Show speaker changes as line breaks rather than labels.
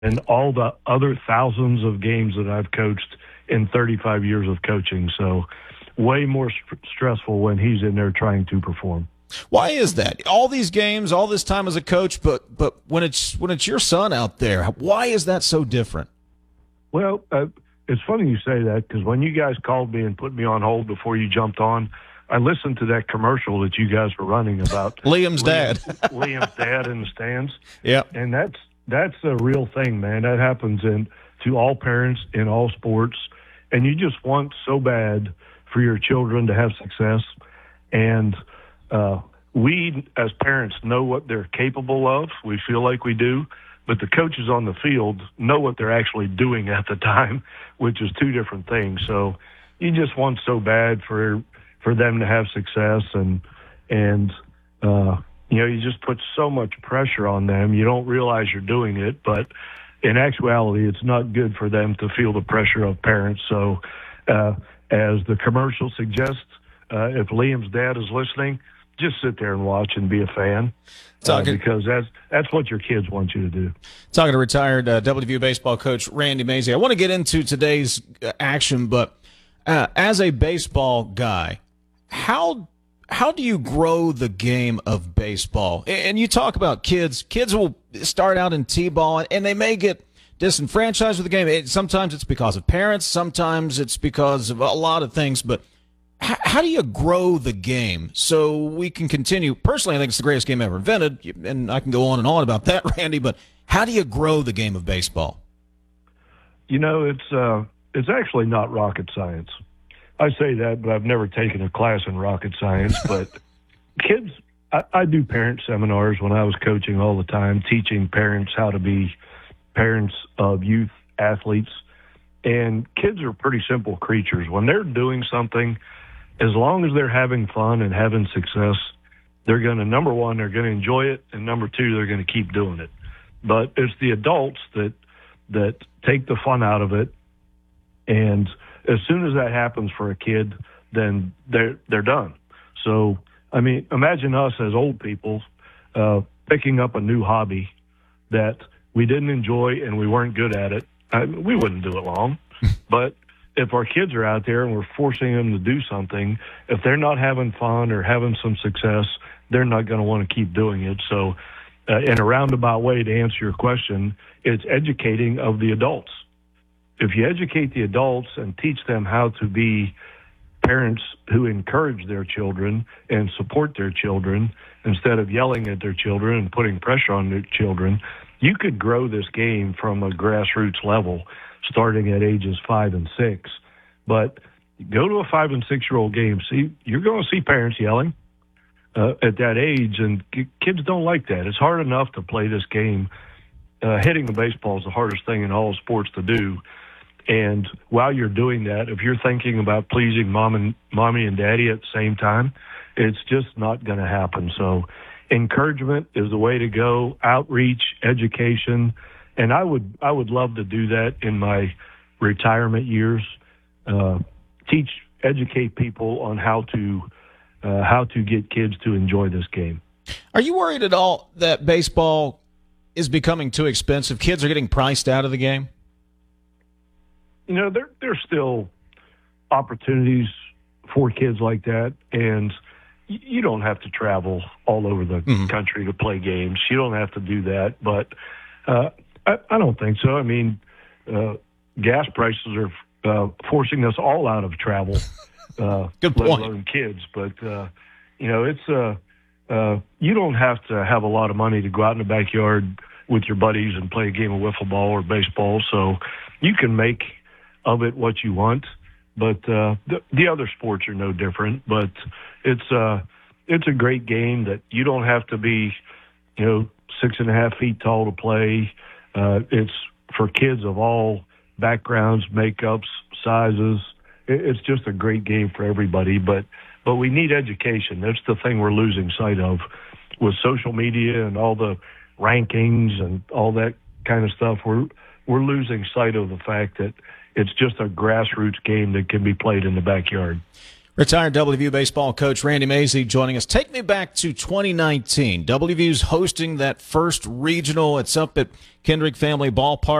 and all the other thousands of games that I've coached in 35 years of coaching. So way more stressful when he's in there trying to perform.
Why is that? All these games, all this time as a coach, but when it's your son out there, why is that so different?
Well, it's funny you say that, because when you guys called me and put me on hold before you jumped on, I listened to that commercial that you guys were running about
Liam's dad.
Liam's dad in the stands.
Yeah.
And that's a real thing, man. That happens to all parents in all sports. And you just want so bad for your children to have success. And we, as parents, know what they're capable of. We feel like we do. But the coaches on the field know what they're actually doing at the time, which is two different things. So you just want so bad for them to have success, and you just put so much pressure on them. You don't realize you're doing it, but in actuality, it's not good for them to feel the pressure of parents. So as the commercial suggests, if Liam's dad is listening, just sit there and watch and be a fan, because that's what your kids want you to do.
Talking to retired WVU baseball coach Randy Mazey. I want to get into today's action, but as a baseball guy, how do you grow the game of baseball? And you talk about kids. Kids will start out in T-ball, and they may get disenfranchised with the game. Sometimes it's because of parents. Sometimes it's because of a lot of things. But how do you grow the game so we can continue? Personally, I think it's the greatest game ever invented, and I can go on and on about that, Randy. But how do you grow the game of baseball?
It's actually not rocket science. I say that, but I've never taken a class in rocket science. But kids, I do parent seminars when I was coaching all the time, teaching parents how to be parents of youth athletes. And kids are pretty simple creatures. When they're doing something, as long as they're having fun and having success, they're going to, number one, they're going to enjoy it, and number two, they're going to keep doing it. But it's the adults that take the fun out of it, and as soon as that happens for a kid, then they're done. So, I mean, imagine us as old people picking up a new hobby that we didn't enjoy and we weren't good at it. We wouldn't do it long. But if our kids are out there and we're forcing them to do something, if they're not having fun or having some success, they're not going to want to keep doing it. So in a roundabout way, to answer your question, it's educating of the adults. If you educate the adults and teach them how to be parents who encourage their children and support their children instead of yelling at their children and putting pressure on their children, you could grow this game from a grassroots level starting at ages 5 and 6. But go to a 5 and 6-year-old game. See, you're going to see parents yelling at that age, and kids don't like that. It's hard enough to play this game. Hitting the baseball is the hardest thing in all sports to do. And while you're doing that, if you're thinking about pleasing mommy and daddy at the same time, it's just not going to happen. So encouragement is the way to go, outreach, education. And I would love to do that in my retirement years, educate people on how to get kids to enjoy this game.
Are you worried at all that baseball is becoming too expensive? Kids are getting priced out of the game?
There's still opportunities for kids like that, and you don't have to travel all over the country to play games. You don't have to do that, but I don't think so. I mean, gas prices are forcing us all out of travel.
Good point.
Let alone kids, but it's you don't have to have a lot of money to go out in the backyard with your buddies and play a game of wiffle ball or baseball. So you can make of it what you want, but the other sports are no different. But it's a great game that you don't have to be 6.5 feet tall to play. It's for kids of all backgrounds, makeups, sizes. It's just a great game for everybody, but we need education. That's the thing we're losing sight of with social media and all the rankings and all that kind of stuff. We're losing sight of the fact that it's just a grassroots game that can be played in the backyard.
Retired WVU baseball coach Randy Mazey joining us. Take me back to 2019. WVU's hosting that first regional. It's up at Kendrick Family Ballpark.